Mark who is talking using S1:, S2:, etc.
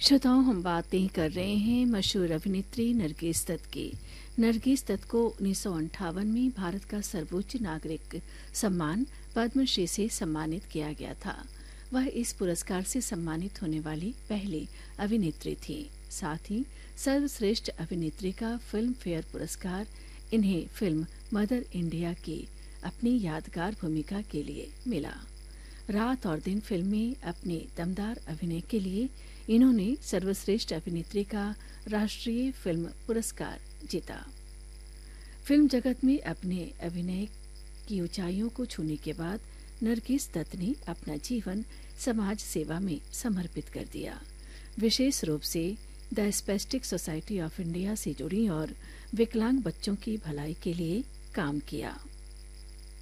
S1: श्रोताओं, हम बातें कर रहे हैं मशहूर अभिनेत्री नरगिस दत्त की। नरगिस दत्त को 1958 में भारत का सर्वोच्च नागरिक सम्मान पद्मश्री से सम्मानित किया गया था। वह इस पुरस्कार से सम्मानित होने वाली पहली अभिनेत्री थी। साथ ही सर्वश्रेष्ठ अभिनेत्री का फिल्म फेयर पुरस्कार इन्हें फिल्म मदर इंडिया की अपनी यादगार भूमिका के लिए मिला। रात और दिन फिल्म में अपने दमदार अभिनय के लिए इन्होंने सर्वश्रेष्ठ अभिनेत्री का राष्ट्रीय फिल्म पुरस्कार जीता। फिल्म जगत में अपने अभिनय की ऊंचाइयों को छूने के बाद नरगिस दत्त ने अपना जीवन समाज सेवा में समर्पित कर दिया। विशेष रूप से the spastic society of India से जुड़ी और विकलांग बच्चों की भलाई के लिए काम किया।